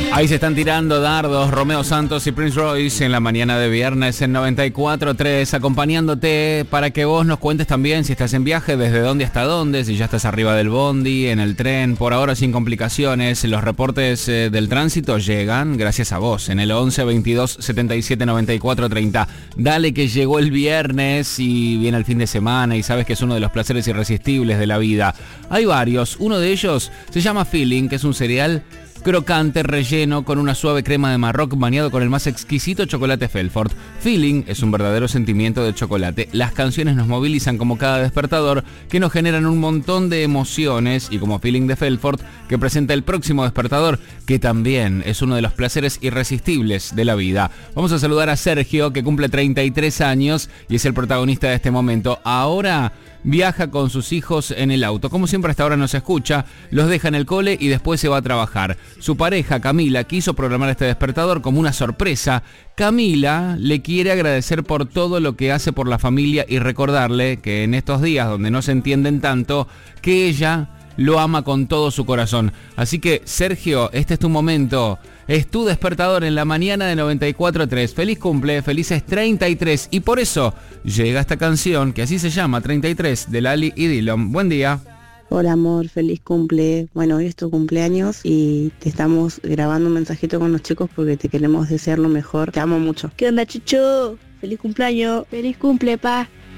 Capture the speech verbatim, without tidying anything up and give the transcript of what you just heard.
Ahí se están tirando dardos Romeo Santos y Prince Royce en la mañana de viernes en noventa y cuatro tres, acompañándote para que vos nos cuentes también si estás en viaje, desde dónde hasta dónde, si ya estás arriba del bondi, en el tren, por ahora sin complicaciones. Los reportes eh, del tránsito llegan gracias a vos en el once veintidós setenta y siete noventa y cuatro treinta. Dale que llegó el viernes y viene el fin de semana y sabes que es uno de los placeres irresistibles de la vida. Hay varios, uno de ellos se llama Feeling, que es un cereal crocante, relleno con una suave crema de Marroc bañado con el más exquisito chocolate Felford. Feeling es un verdadero sentimiento de chocolate. Las canciones nos movilizan como cada despertador, que nos generan un montón de emociones, y como Feeling de Felford, que presenta el próximo despertador, que también es uno de los placeres irresistibles de la vida. Vamos a saludar a Sergio, que cumple treinta y tres años y es el protagonista de este momento. Ahora viaja con sus hijos en el auto. Como siempre hasta ahora nos escucha, los deja en el cole y después se va a trabajar. Su pareja, Camila, quiso programar este despertador como una sorpresa. Camila le quiere agradecer por todo lo que hace por la familia y recordarle que en estos días donde no se entienden tanto, que ella lo ama con todo su corazón. Así que, Sergio, este es tu momento. Es tu despertador en la mañana de noventa y cuatro tres. Feliz cumple, felices treinta y tres. Y por eso llega esta canción, que así se llama, treinta y tres, de Lali y Dillon. Buen día. Hola amor, feliz cumple. Bueno, hoy es tu cumpleaños y te estamos grabando un mensajito con los chicos porque te queremos desear lo mejor. Te amo mucho. ¿Qué onda, Chucho? Feliz cumpleaños. Feliz cumple, pa.